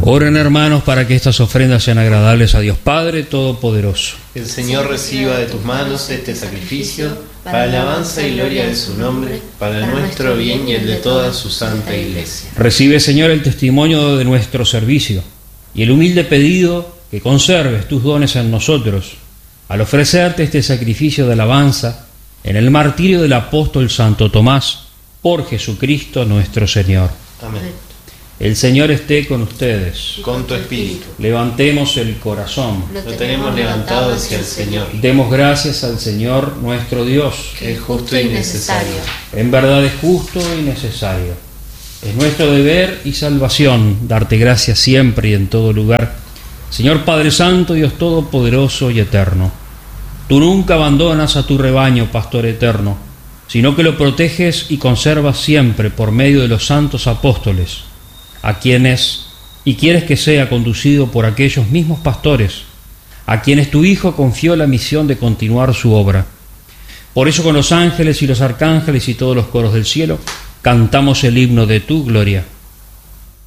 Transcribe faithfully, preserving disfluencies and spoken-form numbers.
Oren, hermanos, para que estas ofrendas sean agradables a Dios Padre Todopoderoso. Que el Señor reciba de tus manos este sacrificio, para alabanza y gloria de su nombre, para nuestro bien y el de toda su santa Iglesia. Recibe, Señor, el testimonio de nuestro servicio y el humilde pedido que conserves tus dones en nosotros, al ofrecerte este sacrificio de alabanza en el martirio del apóstol Santo Tomás, por Jesucristo nuestro Señor. Amén. El Señor esté con ustedes. Con tu espíritu. Levantemos el corazón. Lo tenemos levantado hacia el Señor. Demos gracias al Señor nuestro Dios. Que es justo y necesario. En verdad es justo y necesario. Es nuestro deber y salvación darte gracias siempre y en todo lugar. Señor Padre Santo, Dios Todopoderoso y Eterno. Tú nunca abandonas a tu rebaño, Pastor eterno, sino que lo proteges y conservas siempre por medio de los santos apóstoles, a quienes, y quieres que sea conducido por aquellos mismos pastores, a quienes tu Hijo confió la misión de continuar su obra. Por eso con los ángeles y los arcángeles y todos los coros del cielo, cantamos el himno de tu gloria.